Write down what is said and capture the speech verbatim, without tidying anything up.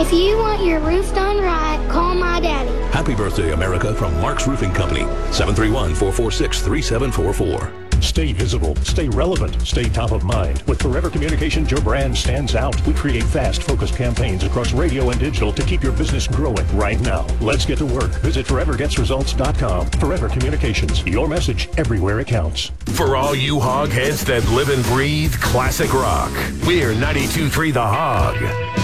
If you want your roof done right, call my daddy. Happy birthday, America, from Mark's Roofing Company. seven three one, four four six, three seven four four. Stay visible, stay relevant, stay top of mind. With Forever Communications, your brand stands out. We create fast, focused campaigns across radio and digital to keep your business growing right now. Let's get to work. Visit forever gets results dot com. Forever Communications, your message everywhere it counts. For all you hog heads that live and breathe classic rock, we're ninety-two point three The Hog.